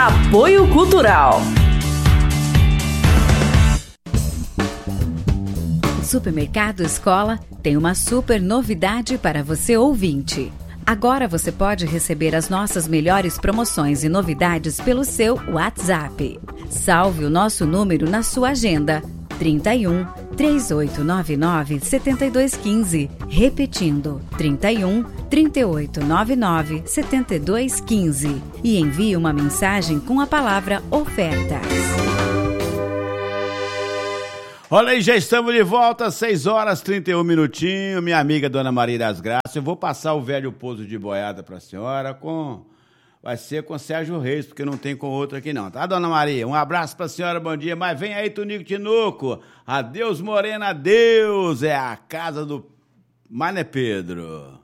Apoio Cultural. Supermercado Escola tem uma super novidade para você ouvinte. Agora você pode receber as nossas melhores promoções e novidades pelo seu WhatsApp. Salve o nosso número na sua agenda. 31 3899 7215. Repetindo, 31 3899 7215. E envie uma mensagem com a palavra ofertas. Olha aí, já estamos de volta, 6h31, minha amiga Dona Maria das Graças. Eu vou passar o velho pouso de boiada para a senhora vai ser com Sérgio Reis, porque não tem com outro aqui não, tá, Dona Maria? Um abraço pra senhora, bom dia. Mas vem aí, Tunico Tinuco. Adeus, Morena, adeus. É a casa do Mané Pedro.